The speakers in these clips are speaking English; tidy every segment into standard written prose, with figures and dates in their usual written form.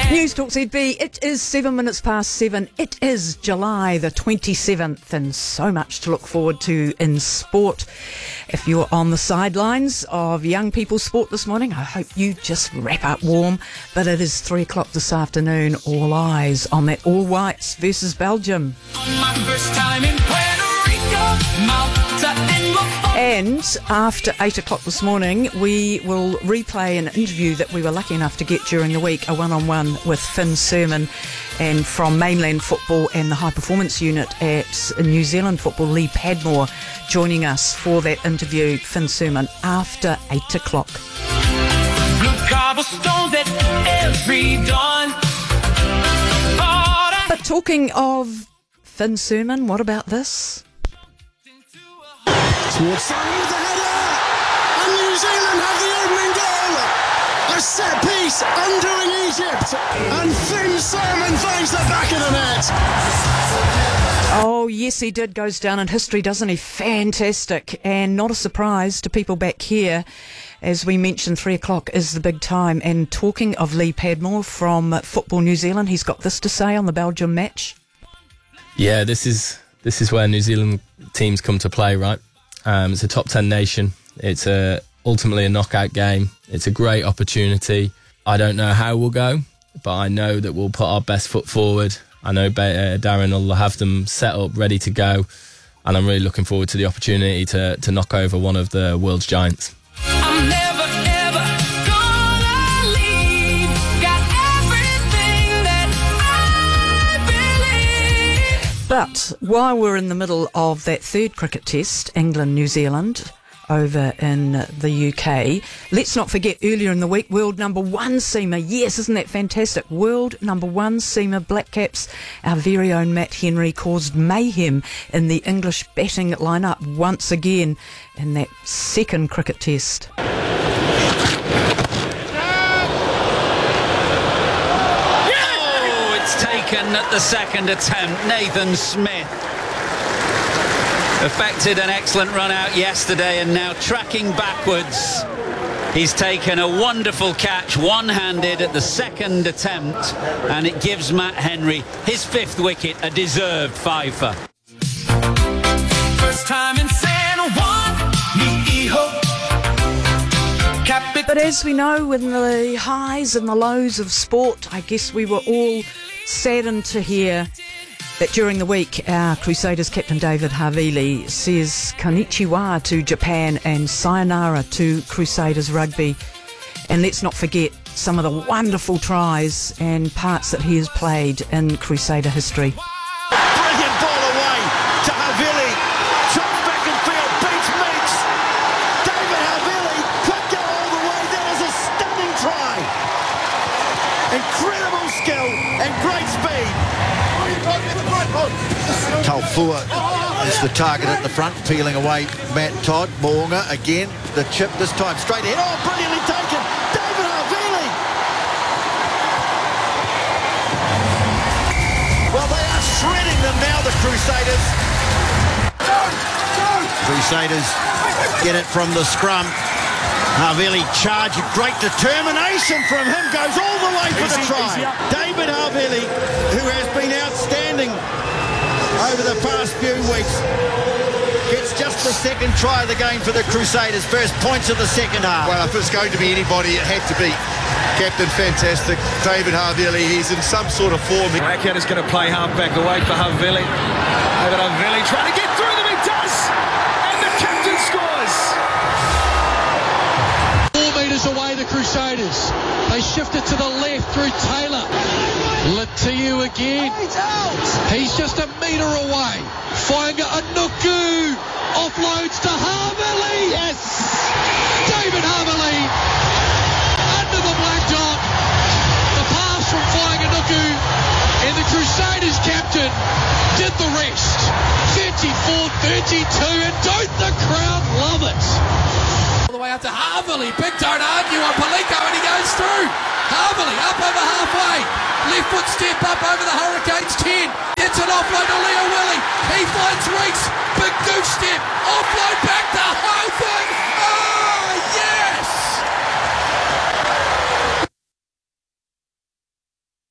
News Talk ZB, it is 7 minutes past 7. It is July the 27th and so much to look forward to in sport. If you're on the sidelines of young people's sport this morning, I hope you just wrap up warm. But it is 3 o'clock this afternoon. All eyes on that All Whites versus Belgium. My first time in Puerto Rico, Malta and And after 8 o'clock this morning, we will replay an interview that we were lucky enough to get during the week, a one-on-one with Finn Surman, and from Mainland Football and the High Performance Unit at New Zealand Football, Lee Padmore, joining us for that interview, Finn Surman, after 8 o'clock. blue cobblestones at every dawn. But talking of Finn Surman, what about this? Towards Surman with the header, and New Zealand have the opening goal. A set piece undoing Egypt, and Finn Surman finds the back of the net. Oh, yes, he did. Goes down in history, doesn't he? Fantastic. And not a surprise to people back here. As we mentioned, 3 o'clock is the big time. And talking of Lee Padmore from Football New Zealand, he's got this to say on the Belgium match. Yeah, this is where New Zealand teams come to play, right? It's a top 10 nation. It's ultimately a knockout game. It's a great opportunity. I don't know how we'll go, but I know that we'll put our best foot forward. I know Darren will have them set up, ready to go, and I'm really looking forward to the opportunity to knock over one of the world's giants. I'm never, ever gonna leave. Got everything that I believe. But while we're in the middle of that third cricket test, England-New Zealand, over in the UK, let's not forget earlier in the week, world number one seamer. Yes, isn't that fantastic? World number one seamer, Black Caps, our very own Matt Henry, caused mayhem in the English batting lineup once again in that second cricket test. Oh, it's taken at the second attempt. Nathan Smith effected an excellent run out yesterday, and now tracking backwards, he's taken a wonderful catch one-handed at the second attempt, and it gives Matt Henry his fifth wicket, a deserved fifer. First time in San Juan, mi hijo. But as we know, in the highs and the lows of sport, I guess we were all saddened to hear that during the week, our Crusaders captain David Havili says konnichiwa to Japan and sayonara to Crusaders rugby. And let's not forget some of the wonderful tries and parts that he has played in Crusader history. Brilliant ball away to Havili. Chops back in field, beats Meeks. David Havili could go all the way. That is a stunning try. Incredible skill and great speed. Taufua is the target at the front, peeling away Matt Todd. Moonga again, the chip this time straight ahead. Oh, brilliantly taken, David Havili. Well, they are shredding them now, the Crusaders. Crusaders get it from the scrum. Havili charge, great determination from him, goes all the way for the try. David Havili, who has been outstanding over the past few weeks, gets just the second try of the game for the Crusaders. First points of the second half. Well, if it's going to be anybody, it had to be Captain Fantastic, David Havili. He's in some sort of form. Blackhead is going to play half-back away for Havili. David Havili trying to get through them, he does! And the captain scores! 4 metres away, the Crusaders. They shift it to the left through Taylor. Latiyu again. He's just a metre away. Whainga Anuku offloads to Havili. Yes! David Havili under the black dot. The pass from Whainga Anuku, and the Crusaders captain did the rest. 34-32, and don't the crowd love it? All the way up to Havili. Big don't argue on Paliko, and he goes through. Havili up over halfway. Left foot step up over the Hurricanes 10. It's an offload to Leo Willie. He finds Reese. Big goose step. Offload back to Houghton. Oh, yes!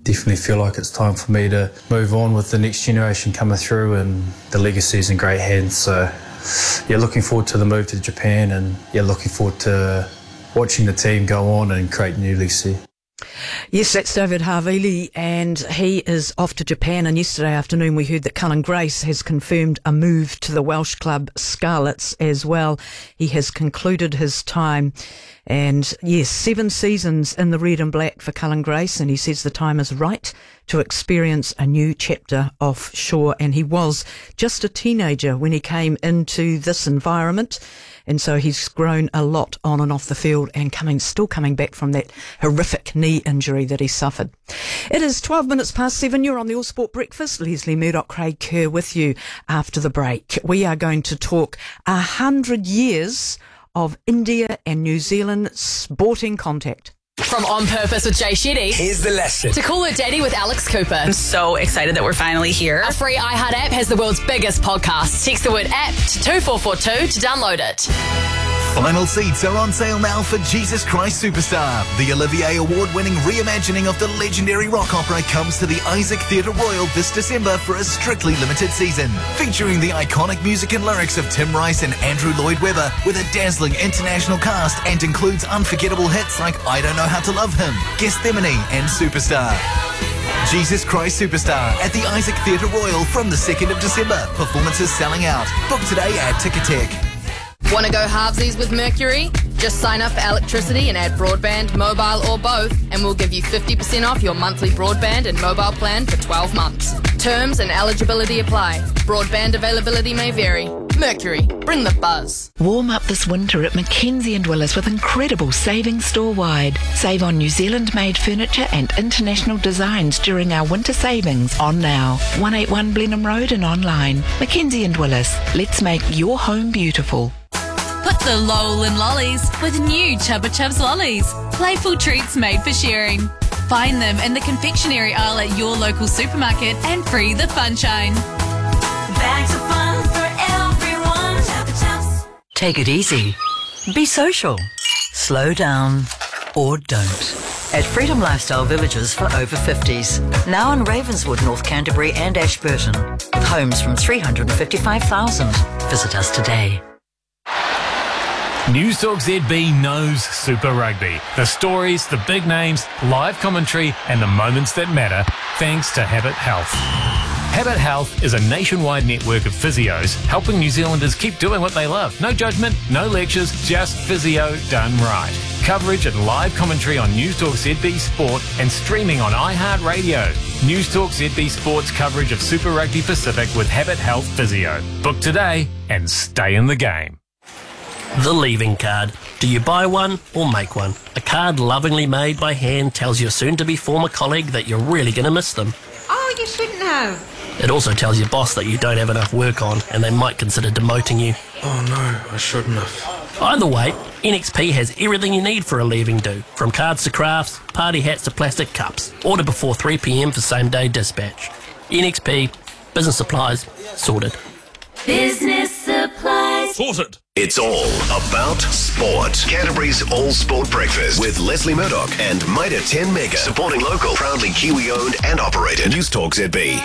definitely feel like it's time for me to move on with the next generation coming through, and the legacy's in great hands. So, yeah, looking forward to the move to Japan, and yeah, looking forward to watching the team go on and create new legacy. Yes, that's David Havili, and he is off to Japan. And yesterday afternoon we heard that Cullen Grace has confirmed a move to the Welsh club Scarlets as well. He has concluded his time, and yes, 7 seasons in the red and black for Cullen Grace, and he says the time is right to experience a new chapter offshore. And he was just a teenager when he came into this environment. And so he's grown a lot on and off the field, and still coming back from that horrific knee injury that he suffered. It is 12 minutes past 7. You're on the All Sport Breakfast. Leslie Murdoch, Craig Kerr with you after the break. We are going to talk 100 years of India and New Zealand sporting contact. From On Purpose with Jay Shetty. Here's the lesson. To Call Her Daddy with Alex Cooper. I'm so excited that we're finally here. Our free iHeart app has the world's biggest podcast. Text the word app to 24442 to download it. Final seats are on sale now for Jesus Christ Superstar. The Olivier Award-winning reimagining of the legendary rock opera comes to the Isaac Theatre Royal this December for a strictly limited season. Featuring the iconic music and lyrics of Tim Rice and Andrew Lloyd Webber with a dazzling international cast, and includes unforgettable hits like I Don't Know How to Love Him, Gethsemane and Superstar. Jesus Christ Superstar at the Isaac Theatre Royal from the 2nd of December. Performances selling out. Book today at Ticketek. Want to go halvesies with Mercury? Just sign up for electricity and add broadband, mobile or both, and we'll give you 50% off your monthly broadband and mobile plan for 12 months. Terms and eligibility apply. Broadband availability may vary. Mercury, bring the buzz. Warm up this winter at Mackenzie and Willis with incredible savings store-wide. Save on New Zealand-made furniture and international designs during our winter savings on now. 181 Blenheim Road and online. Mackenzie and Willis. Let's make your home beautiful. Put the lol in lollies with new Chubba Chubs lollies. Playful treats made for sharing. Find them in the confectionery aisle at your local supermarket and free the funshine. Bags of fun for everyone. Chubba Chubs. Take it easy. Be social. Slow down or don't. At Freedom Lifestyle Villages for over 50s. Now in Ravenswood, North Canterbury and Ashburton. With homes from $355,000. Visit us today. Newstalk ZB knows Super Rugby. The stories, the big names, live commentary and the moments that matter, thanks to Habit Health. Habit Health is a nationwide network of physios helping New Zealanders keep doing what they love. No judgment, no lectures, just physio done right. Coverage and live commentary on Newstalk ZB Sport and streaming on iHeartRadio. Newstalk ZB Sport's coverage of Super Rugby Pacific with Habit Health Physio. Book today and stay in the game. The Leaving Card. Do you buy one or make one? A card lovingly made by hand tells your soon-to-be former colleague that you're really going to miss them. Oh, you shouldn't have. It also tells your boss that you don't have enough work on and they might consider demoting you. Oh no, I shouldn't have. Either way, NXP has everything you need for a leaving do. From cards to crafts, party hats to plastic cups. Order before 3 p.m. for same-day dispatch. NXP, business supplies, sorted. Business supplies. Sorted. It's all about sport. Canterbury's All Sport Breakfast with Leslie Murdoch and Mitre 10 Mega. Supporting local, proudly Kiwi-owned and operated. Newstalk ZB.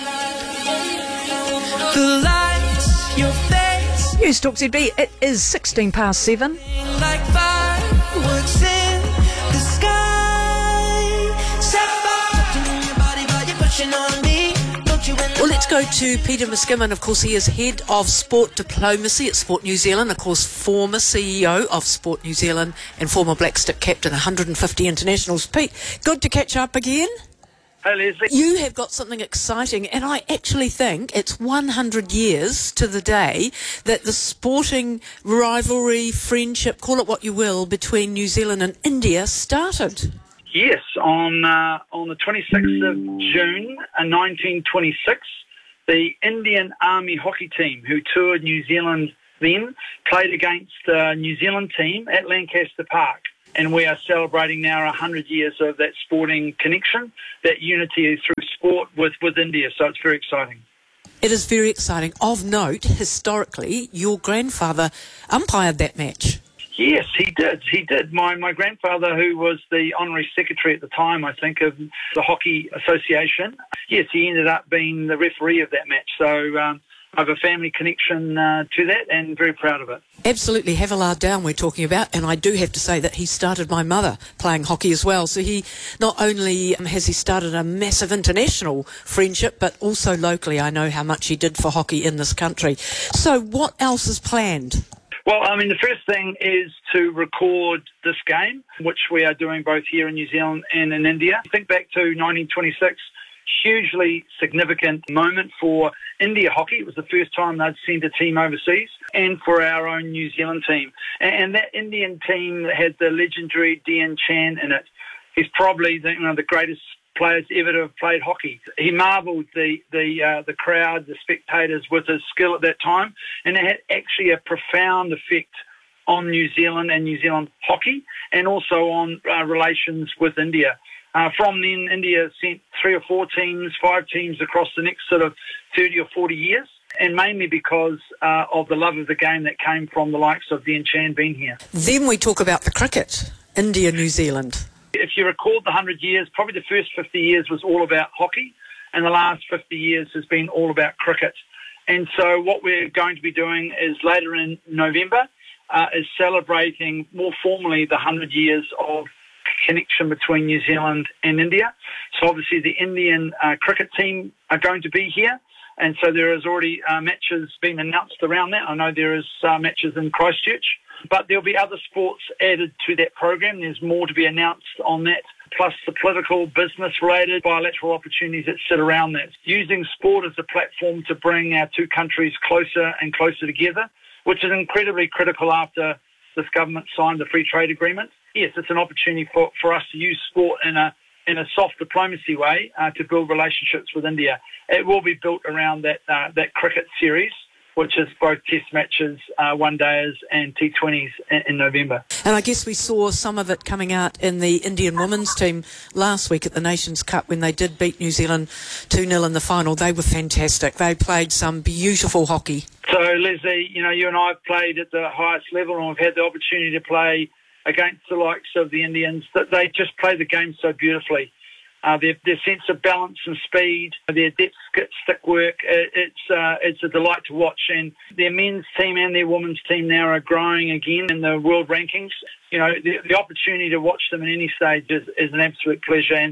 The lights, your face. Newstalk ZB, it is 16 past 7. Like fireworks in the sky. Set fire to your body while you're pushing on me. Well, let's go to Peter Miskimmon. Of course, he is Head of Sport Diplomacy at Sport New Zealand. Of course, former CEO of Sport New Zealand and former Black Stick captain, 150 internationals. Pete, good to catch up again. Hey, Leslie. You have got something exciting, and I actually think it's 100 years to the day that the sporting rivalry, friendship, call it what you will, between New Zealand and India started. Yes, on the 26th of June 1926, the Indian Army hockey team, who toured New Zealand then, played against the New Zealand team at Lancaster Park. And we are celebrating now 100 years of that sporting connection, that unity through sport with India. So it's very exciting. It is very exciting. Of note, historically, your grandfather umpired that match. Yes, he did. He did. My grandfather, who was the honorary secretary at the time, I think, of the Hockey Association, yes, he ended up being the referee of that match. So I have a family connection to that and very proud of it. Absolutely, Havillard Down we're talking about, and I do have to say that he started my mother playing hockey as well. So he not only has he started a massive international friendship, but also locally. I know how much he did for hockey in this country. So what else is planned? Well, I mean, the first thing is to record this game, which we are doing both here in New Zealand and in India. Think back to 1926, hugely significant moment for India hockey. It was the first time they'd sent a team overseas, and for our own New Zealand team. And that Indian team had the legendary Dhyan Chand in it. He's probably the greatest players ever to have played hockey. He marvelled the crowd, the spectators, with his skill at that time, and it had actually a profound effect on New Zealand and New Zealand hockey, and also on relations with India. From then, India sent 3 or 4 teams, 5 teams across the next sort of 30 or 40 years, and mainly because of the love of the game that came from the likes of Dhyan Chand being here. Then we talk about the cricket, India, New Zealand. If you record the 100 years, probably the first 50 years was all about hockey, and the last 50 years has been all about cricket. And so what we're going to be doing is later in November is celebrating more formally the 100 years of connection between New Zealand and India. So obviously the Indian cricket team are going to be here, and so there is already matches being announced around that. I know there is matches in Christchurch, but there'll be other sports added to that program. There's more to be announced on that, plus the political, business-related, bilateral opportunities that sit around that. Using sport as a platform to bring our two countries closer and closer together, which is incredibly critical after this government signed the free trade agreement. Yes, it's an opportunity for us to use sport in a soft diplomacy way to build relationships with India. It will be built around that cricket series, which is both test matches, one-dayers and T20s in November. And I guess we saw some of it coming out in the Indian women's team last week at the Nations Cup when they did beat New Zealand 2-0 in the final. They were fantastic. They played some beautiful hockey. So, Leslie, you and I have played at the highest level, and we've had the opportunity to play against the likes of the Indians. That they just play the game so beautifully. Their sense of balance and speed, their depth stick work, it's a delight to watch. And their men's team and their women's team now are growing again in the world rankings. The opportunity to watch them at any stage is an absolute pleasure. And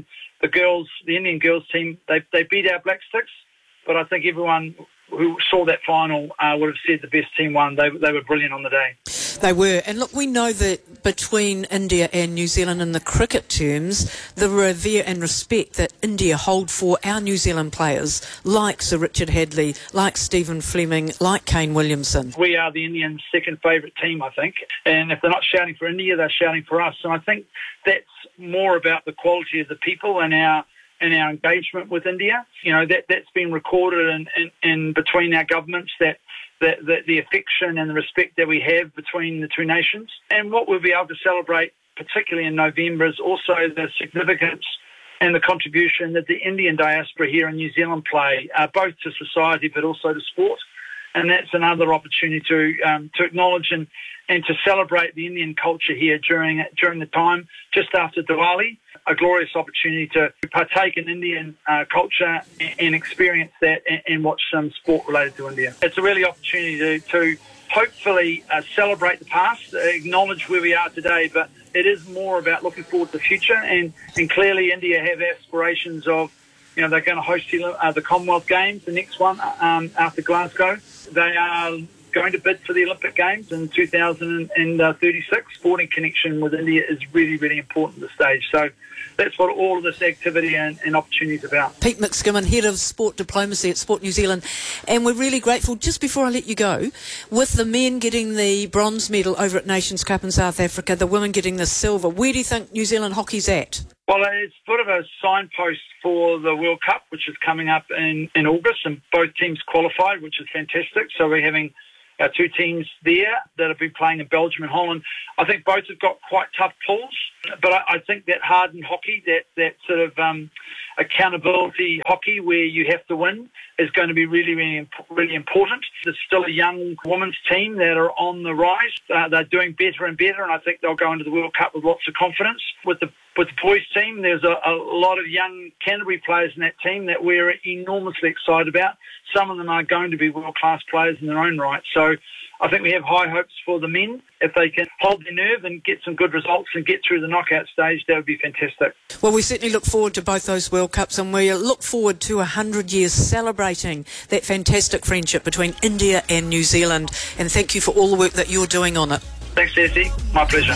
the Indian girls team, they beat our Black Sticks, but I think everyone who saw that final would have said the best team won. They were brilliant on the day. They were. And look, we know that between India and New Zealand in the cricket terms, the revere and respect that India hold for our New Zealand players, like Sir Richard Hadley, like Stephen Fleming, like Kane Williamson. We are the Indians' second favourite team, I think. And if they're not shouting for India, they're shouting for us. And I think that's more about the quality of the people and our engagement with India. That's been recorded in between our governments, that the affection and the respect that we have between the two nations. And what we'll be able to celebrate, particularly in November, is also the significance and the contribution that the Indian diaspora here in New Zealand play, both to society but also to sport. And that's another opportunity to acknowledge and to celebrate the Indian culture here during the time just after Diwali. A glorious opportunity to partake in Indian culture and experience that and watch some sport related to India. It's a really opportunity to hopefully celebrate the past, acknowledge where we are today, but it is more about looking forward to the future. And clearly India have aspirations of, they're going to host the Commonwealth Games, the next one after Glasgow. They are going to bid for the Olympic Games in 2036. Sporting connection with India is really, really important at this stage. So that's what all of this activity and opportunity is about. Pete McSkimmon, Head of Sport Diplomacy at Sport New Zealand, and we're really grateful. Just before I let you go, with the men getting the bronze medal over at Nations Cup in South Africa, the women getting the silver, where do you think New Zealand hockey's at? Well, it's sort of a signpost for the World Cup, which is coming up in August, and both teams qualified, which is fantastic. So we're having our two teams there that have been playing in Belgium and Holland. I think both have got quite tough pulls, but I think that hardened hockey, that sort of accountability hockey where you have to win, is going to be really, really, really important. There's still a young women's team that are on the rise. They're doing better and better, and I think they'll go into the World Cup with lots of confidence. With the boys' team, there's a lot of young Canterbury players in that team that we're enormously excited about. Some of them are going to be world-class players in their own right. So I think we have high hopes for the men. If they can hold their nerve and get some good results and get through the knockout stage, that would be fantastic. Well, we certainly look forward to both those World Cups, and we look forward to 100 years celebrating that fantastic friendship between India and New Zealand. And thank you for all the work that you're doing on it. Thanks, Jessie. My pleasure.